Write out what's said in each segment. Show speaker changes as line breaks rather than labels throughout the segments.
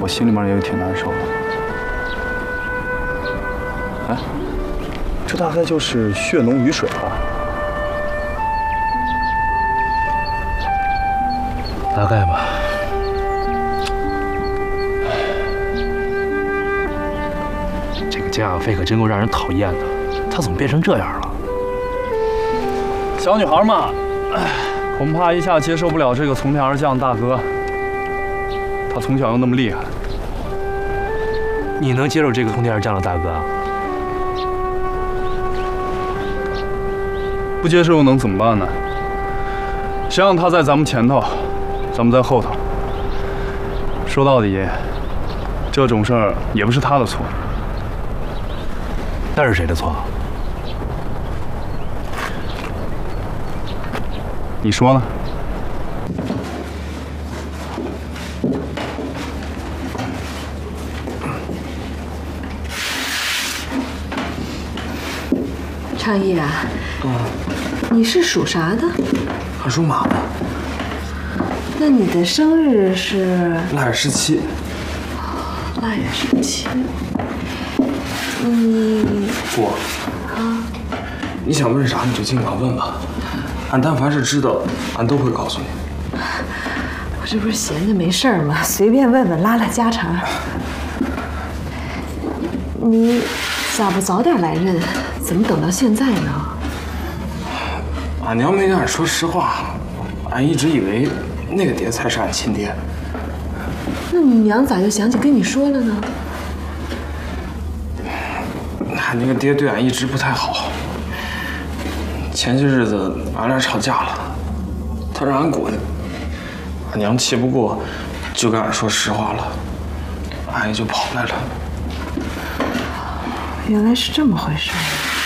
我心里面也挺难受的。哎，这大概就是血浓于水吧？
大概吧。这个江亚飞可真够让人讨厌的，他怎么变成这样了？
小女孩嘛，恐怕一下接受不了这个从天而降的大哥。他从小又那么厉害，
你能接受这个从天而降的大哥啊？
不接受又能怎么办呢？谁让他在咱们前头，咱们在后头。说到底，这种事儿也不是他的错。
那是谁的错？
你说呢？
昌义啊，你是属啥的？
还属马的。
那你的生日是
腊月17。
腊月17。你
姑啊，你想问啥你就尽管问吧，俺但凡是知道，俺都会告诉你。
我这不是闲着没事儿吗？随便问问，拉拉家常。你咋不早点来认？怎么等到现在呢？
俺娘没跟俺说实话，俺一直以为那个爹才是俺亲爹。
那你娘咋就想起跟你说了呢？
俺那个爹对俺一直不太好。前些日子俺俩吵架了，他让俺滚，俺娘气不过，就跟俺说实话了，俺也就跑来了。
原来是这么回事。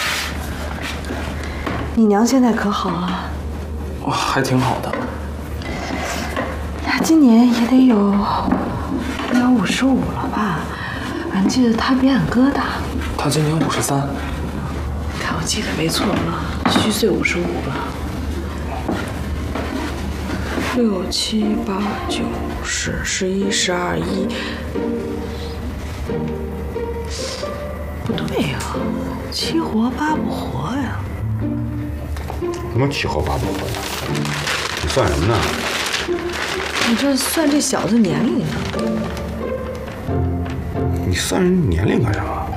你娘现在可好啊？
还挺好的。
她今年也得有55了吧？俺记得她比俺哥大。
她今年53。
看我记得没错吗？虚岁55了。6、7、8、9、10、11、12、1。不对呀，7活8不活呀。
怎么7活8不活呀？你算什么呢？
你这算这小子年龄呢？
你算人年龄干什么？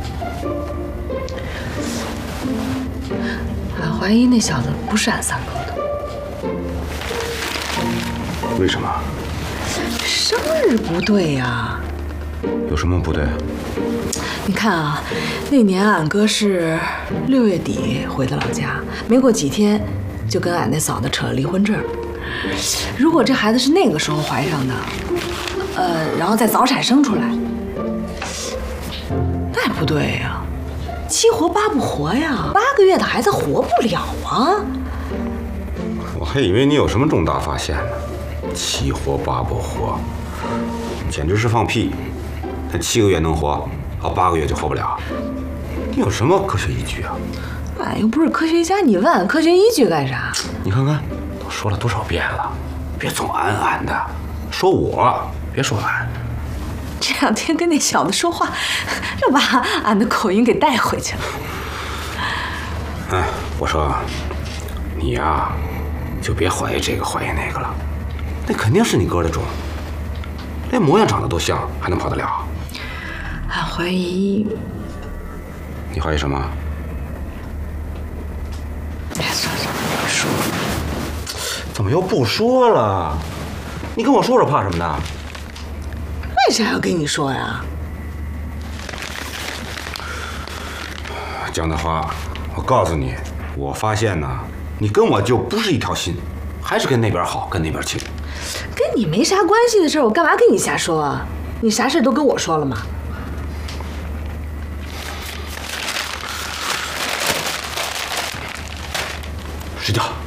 俺怀疑那小子不是俺三哥的。
为什么？
生日不对呀。
有什么不对？
你看啊，那年俺哥是6月底回的老家，没过几天就跟俺那嫂子扯了离婚证。如果这孩子是那个时候怀上的，然后再早产生出来，那也不对呀，7活8不活呀，8个月的孩子活不了啊！
我还以为你有什么重大发现呢。7活8不活，你简直是放屁！他7个月能活，到8个月就活不了，你有什么科学依据啊？
俺又不是科学家，你问俺科学依据干啥？
你看看，都说了多少遍了，别总俺的，说我，别说俺。
这两天跟那小子说话，又把俺的口音给带回去了。
哎，我说，你呀，就别怀疑这个怀疑那个了，那肯定是你哥的种，连模样长得都像，还能跑得了？
俺怀疑。
你怀疑什么？
哎，算了，不说了。
怎么又不说了？你跟我说说怕什么呢？
为啥要跟你说呀？
江大花，我告诉你，我发现呢，你跟我就不是一条心，还是跟那边好，跟那边亲。
跟你没啥关系的事儿，我干嘛跟你瞎说啊？你啥事都跟我说了吗？
睡觉。